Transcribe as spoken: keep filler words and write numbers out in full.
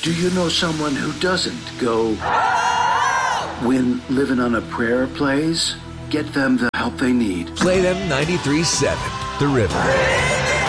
Do you know someone who doesn't go when Living on a Prayer plays? Get them the help they need. Play them ninety-three seven, The River.